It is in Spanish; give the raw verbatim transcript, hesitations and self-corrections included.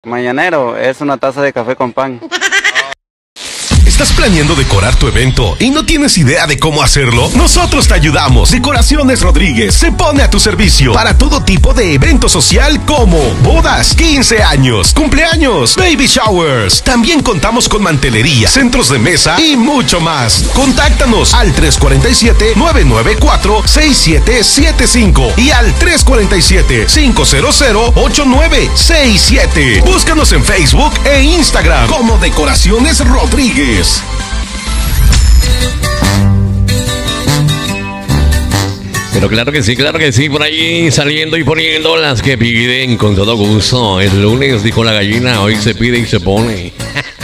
Mañanero es una taza de café con pan. ¿Estás planeando decorar tu evento y no tienes idea de cómo hacerlo? Nosotros te ayudamos. Decoraciones Rodríguez se pone a tu servicio para todo tipo de evento social como bodas, quince años, cumpleaños, baby showers. También contamos con mantelería, centros de mesa y mucho más. Contáctanos al tres cuatro siete, nueve nueve cuatro, seis siete siete cinco y al tres cuatro siete, cinco cero cero, ocho nueve seis siete. Búscanos en Facebook e Instagram como Decoraciones Rodríguez. Pero claro que sí, claro que sí, por ahí saliendo y poniendo las que piden con todo gusto. El lunes dijo la gallina, hoy se pide y se pone.